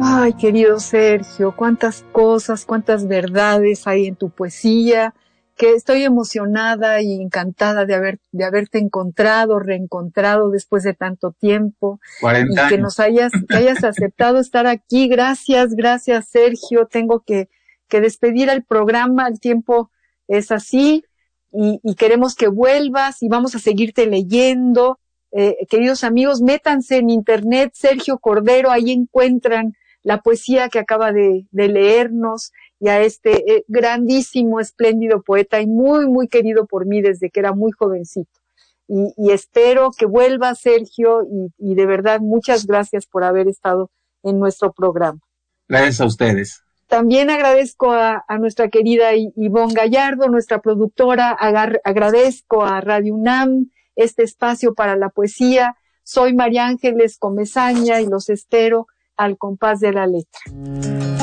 Ay, querido Sergio, cuántas cosas, cuántas verdades hay en tu poesía, que estoy emocionada y encantada de haberte encontrado, reencontrado después de tanto tiempo. 40 y que años. que hayas aceptado estar aquí. Gracias, gracias, Sergio. Tengo que despedir el programa, el tiempo es así, y queremos que vuelvas y vamos a seguirte leyendo. Queridos amigos, métanse en internet, Sergio Cordero, ahí encuentran la poesía que acaba de leernos, y a este grandísimo, espléndido poeta y muy, muy querido por mí desde que era muy jovencito. Y espero que vuelva, Sergio, y de verdad muchas gracias por haber estado en nuestro programa. Gracias a ustedes. También agradezco a nuestra querida Ivonne Gallardo, nuestra productora. Agradezco a Radio UNAM este espacio para la poesía. Soy María Ángeles Comesaña y los espero al compás de la letra.